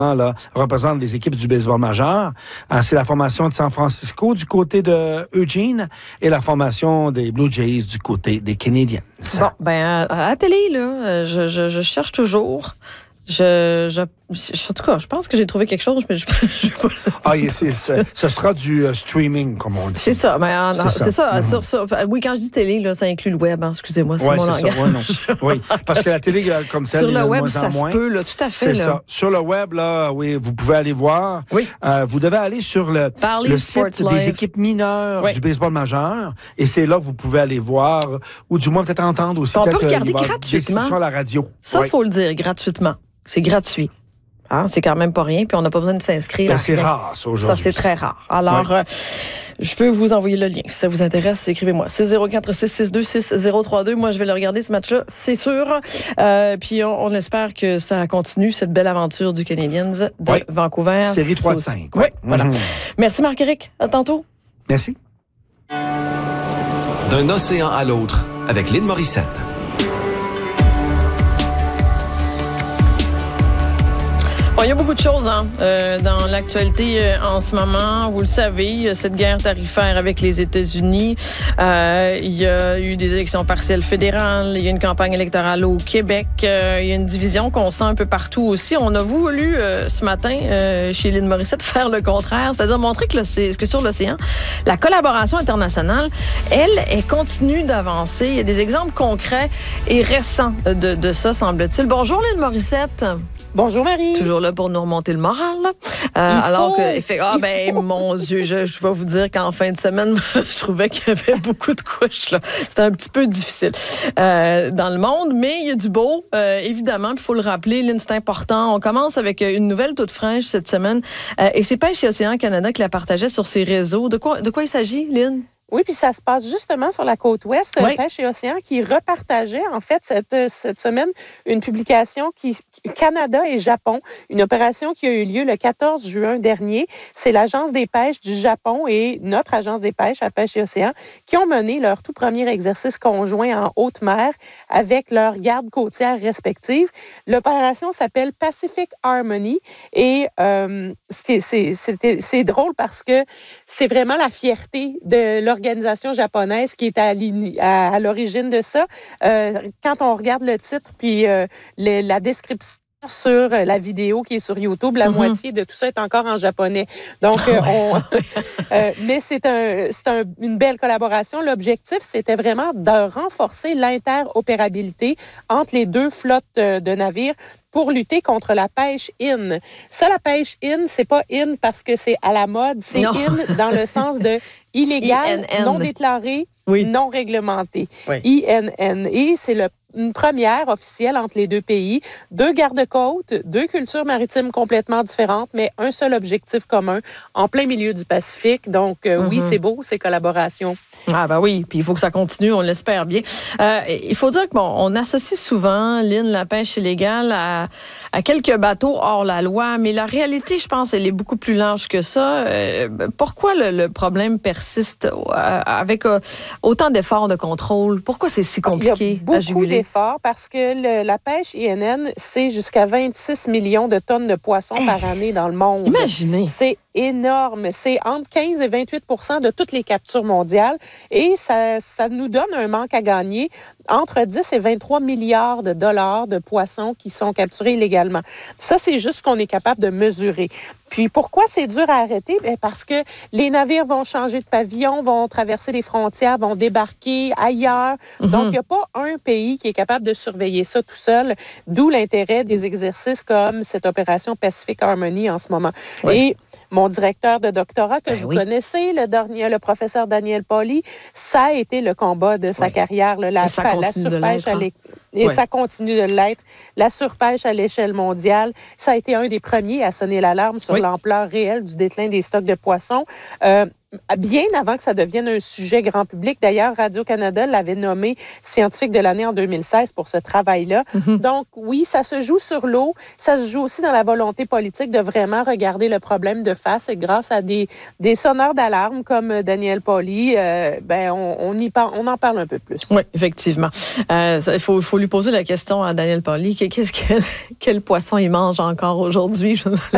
là, représente les équipes du baseball majeur. C'est la formation de San Francisco du côté de Eugene et la formation des Blue Jays du côté des Canadiens. Bon, à la télé, là, je cherche toujours. En tout cas, je pense que j'ai trouvé quelque chose, mais je ce sera du streaming, comme on dit. C'est ça. C'est ça. Mm-hmm. Oui, quand je dis télé, là, ça inclut le web. excusez-moi, c'est mon langage. Oui, parce que la télé, comme telle, sur le web, moins ça en moins. se peut, là, tout à fait. C'est ça. Sur le web, là, oui, vous pouvez aller voir. Oui. Vous devez aller sur le site des équipes mineures du baseball majeur, et c'est là que vous pouvez aller voir, ou du moins peut-être entendre aussi. On peut regarder gratuitement. Sur la radio. Ça, faut le dire, gratuitement. C'est gratuit. C'est quand même pas rien, puis on n'a pas besoin de s'inscrire. C'est rare, ça, aujourd'hui. Ça, c'est très rare. Alors, je peux vous envoyer le lien. Si ça vous intéresse, écrivez-moi. 604-662-6032. Moi, je vais le regarder, ce match-là, c'est sûr. Puis on espère que ça continue, cette belle aventure du Canadiens de Vancouver. Série 3-5. Oui, voilà. Merci, Marc-Éric. À tantôt. Merci. D'un océan à l'autre, avec Lynn Morissette. Il y a beaucoup de choses dans l'actualité en ce moment. Vous le savez, cette guerre tarifaire avec les États-Unis. Il y a eu des élections partielles fédérales. Il y a une campagne électorale au Québec. Il y a une division qu'on sent un peu partout aussi. On a voulu ce matin chez Lynn Morissette faire le contraire, c'est-à-dire montrer que sur l'océan, la collaboration internationale, elle continue d'avancer. Il y a des exemples concrets et récents de ça, semble-t-il. Bonjour Lynn Morissette. Bonjour Marie. Toujours là pour nous remonter le moral. Mon Dieu, je vais vous dire qu'en fin de semaine, je trouvais qu'il y avait beaucoup de couches là. C'était un petit peu difficile dans le monde, mais il y a du beau, évidemment. Il faut le rappeler, Lynn, c'est important. On commence avec une nouvelle toute fraîche cette semaine, et c'est Pêche et Océan Canada qui la partageait sur ses réseaux. De quoi il s'agit, Lynn? Oui, puis ça se passe justement sur la côte ouest, Pêche et Océan, qui repartageait en fait cette semaine une publication Canada et Japon, une opération qui a eu lieu le 14 juin dernier. C'est l'Agence des pêches du Japon et notre Agence des pêches à Pêche et Océan qui ont mené leur tout premier exercice conjoint en haute mer avec leurs gardes côtières respectives. L'opération s'appelle Pacific Harmony et c'est drôle parce que c'est vraiment la fierté de l'organisation japonaise qui est à l'origine de ça. Quand on regarde le titre puis la description sur la vidéo qui est sur YouTube, la moitié de tout ça est encore en japonais. Donc, mais c'est une belle collaboration. L'objectif, c'était vraiment de renforcer l'interopérabilité entre les deux flottes de navires pour lutter contre la pêche in. Ça, la pêche in, c'est pas in parce que c'est à la mode, c'est in dans le sens de illégal, non déclaré, non réglementé. INN. Et c'est une première officielle entre les deux pays. 2 gardes-côtes, 2 cultures maritimes complètement différentes, mais un seul objectif commun en plein milieu du Pacifique. Donc, oui, c'est beau, ces collaborations. Oui, puis il faut que ça continue, on l'espère bien. Il faut dire on associe souvent, Lynn, la pêche illégale à quelques bateaux hors la loi, mais la réalité, je pense, elle est beaucoup plus large que ça. Pourquoi le problème persiste avec autant d'efforts de contrôle? Pourquoi c'est si compliqué à juguler? Il y a beaucoup d'efforts parce que la pêche INN, c'est jusqu'à 26 millions de tonnes de poissons par année dans le monde. Imaginez! C'est énorme. C'est entre 15 et 28 % de toutes les captures mondiales et ça nous donne un manque à gagner entre 10 et 23 milliards de dollars de poissons qui sont capturés illégalement. Ça, c'est juste ce qu'on est capable de mesurer. Puis pourquoi c'est dur à arrêter? Parce que les navires vont changer de pavillon, vont traverser les frontières, vont débarquer ailleurs. Donc, il n'y a pas un pays qui est capable de surveiller ça tout seul, d'où l'intérêt des exercices comme cette opération Pacific Harmony en ce moment. Et mon directeur de doctorat que vous connaissez, le professeur Daniel Pauly, ça a été le combat de sa carrière, la surpêche à l'école. Et ça continue de l'être. La surpêche à l'échelle mondiale, ça a été un des premiers à sonner l'alarme sur l'ampleur réelle du déclin des stocks de poissons. Bien avant que ça devienne un sujet grand public. D'ailleurs, Radio-Canada l'avait nommé scientifique de l'année en 2016 pour ce travail-là. Donc, oui, ça se joue sur l'eau. Ça se joue aussi dans la volonté politique de vraiment regarder le problème de face. Et grâce à des sonneurs d'alarme comme Daniel Pauly, on en parle un peu plus. Oui, effectivement. Il faut lui poser la question à Daniel Pauly. Quel poisson il mange encore aujourd'hui?